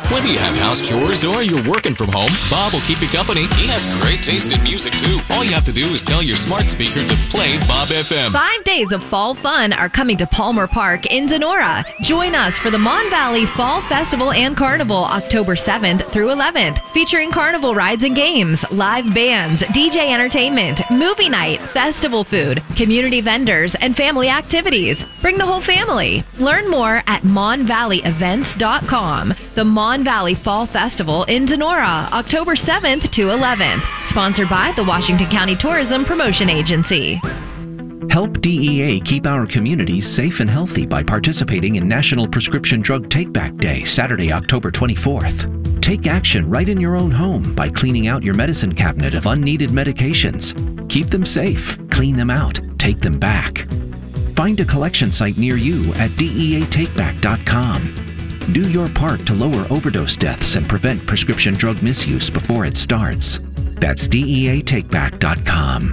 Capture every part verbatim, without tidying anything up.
Whether you have house chores or you're working from home, Bob will keep you company. He has great taste in music, too. All you have to do is tell your smart speaker to play Bob F M. Five days of fall fun are coming to Palmer Park in Denora. Join us for the Mon Valley Fall Festival and Carnival, October seventh through eleventh, featuring carnival rides and games, live bands, D J entertainment, movie night, festival food, community vendors, and family activities. Bring the whole family. Learn more at mon valley events dot com. The Mon Valley Fall Festival in Denora, October seventh to eleventh. Sponsored by the Washington County Tourism Promotion Agency. Help D E A keep our communities safe and healthy by participating in National Prescription Drug Take-Back Day, Saturday, October twenty-fourth. Take action right in your own home by cleaning out your medicine cabinet of unneeded medications. Keep them safe, clean them out, take them back. Find a collection site near you at D E A take back dot com. Do your part to lower overdose deaths and prevent prescription drug misuse before it starts. That's D E A take back dot com.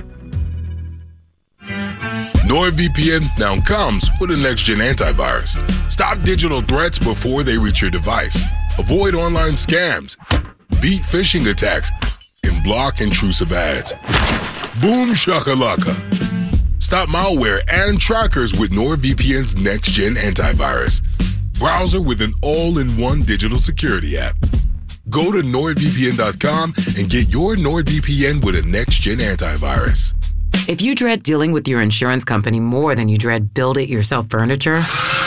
NordVPN now comes with a next-gen antivirus. Stop digital threats before they reach your device. Avoid online scams, beat phishing attacks, and block intrusive ads. Boom shakalaka. Stop malware and trackers with NordVPN's next-gen antivirus. Browser with an all-in-one digital security app. Go to nord V P N dot com and get your NordVPN with a next-gen antivirus. If you dread dealing with your insurance company more than you dread build-it-yourself furniture,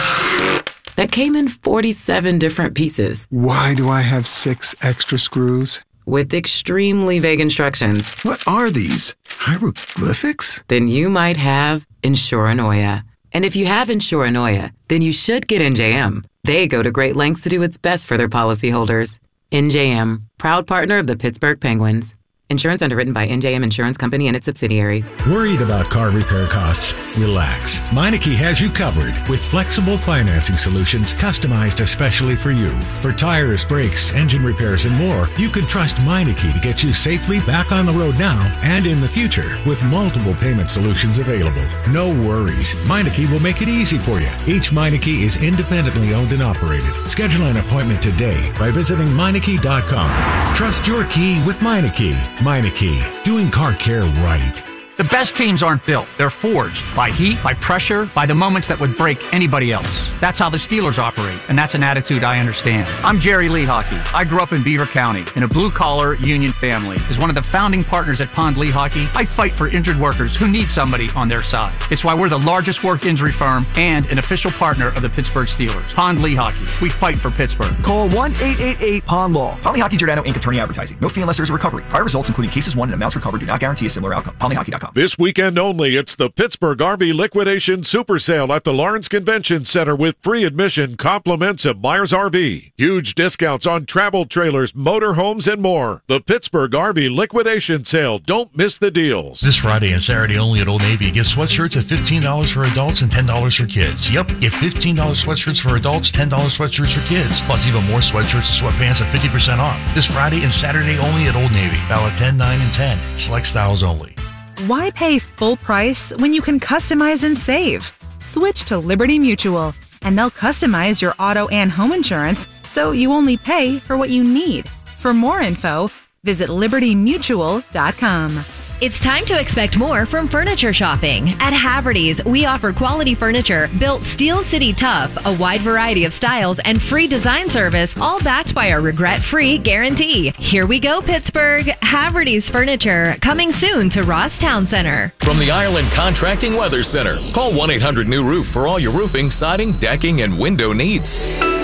that came in forty-seven different pieces. Why do I have six extra screws? With extremely vague instructions. What are these? Hieroglyphics? Then you might have Insuranoia. And if you have Insuranoia, then you should get N J M. They go to great lengths to do its best for their policyholders. N J M, proud partner of the Pittsburgh Penguins. Insurance underwritten by N J M Insurance Company and its subsidiaries. Worried about car repair costs? Relax. Meineke has you covered with flexible financing solutions customized especially for you. For tires, brakes, engine repairs, and more, you can trust Meineke to get you safely back on the road now and in the future with multiple payment solutions available. No worries. Meineke will make it easy for you. Each Meineke is independently owned and operated. Schedule an appointment today by visiting Meineke dot com. Trust your key with Meineke. Meineke, doing car care right. The best teams aren't built. They're forged by heat, by pressure, by the moments that would break anybody else. That's how the Steelers operate, and that's an attitude I understand. I'm Jerry Lee Hockey. I grew up in Beaver County in a blue-collar union family. As one of the founding partners at Pond Lee Hockey, I fight for injured workers who need somebody on their side. It's why we're the largest work injury firm and an official partner of the Pittsburgh Steelers. Pond Lee Hockey. We fight for Pittsburgh. Call one eight eight eight P O N Law. Pond Lee Hockey Giordano Incorporated. Attorney advertising. No fee unless there's a recovery. Prior results, including cases won and amounts recovered, do not guarantee a similar outcome. pond lee hockey dot com. This weekend only, it's the Pittsburgh R V Liquidation Super Sale at the Lawrence Convention Center with free admission, compliments of Myers R V. Huge discounts on travel trailers, motorhomes, and more. The Pittsburgh R V Liquidation Sale. Don't miss the deals. This Friday and Saturday only at Old Navy. Get sweatshirts at fifteen dollars for adults and ten dollars for kids. Yep, get fifteen dollars sweatshirts for adults, ten dollars sweatshirts for kids. Plus even more sweatshirts and sweatpants at fifty percent off. This Friday and Saturday only at Old Navy. Valid ten, nine, and ten. Select styles only. Why pay full price when you can customize and save? Switch to Liberty Mutual, and they'll customize your auto and home insurance so you only pay for what you need. For more info, visit liberty mutual dot com. It's time to expect more from furniture shopping. At Haverty's, we offer quality furniture built Steel City tough, a wide variety of styles, and free design service, all backed by our regret-free guarantee. Here we go, Pittsburgh. Haverty's Furniture, coming soon to Ross Town Center. From the Ireland Contracting Weather Center, call one eight hundred new roof for all your roofing, siding, decking, and window needs.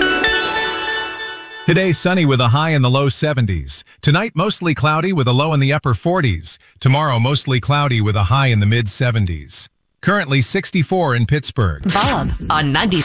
Today, sunny with a high in the low seventies. Tonight, mostly cloudy with a low in the upper forties. Tomorrow, mostly cloudy with a high in the mid seventies. Currently sixty-four in Pittsburgh. Bob on ninety-six.